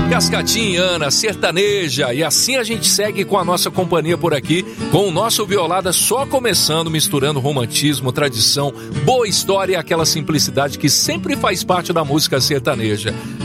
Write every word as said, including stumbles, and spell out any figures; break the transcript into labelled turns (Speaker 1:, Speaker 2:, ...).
Speaker 1: Cascatinhana, sertaneja, e assim a gente segue com a nossa companhia por aqui, com o nosso Violada só começando, misturando romantismo, tradição, boa história e aquela simplicidade que sempre faz parte da música sertaneja.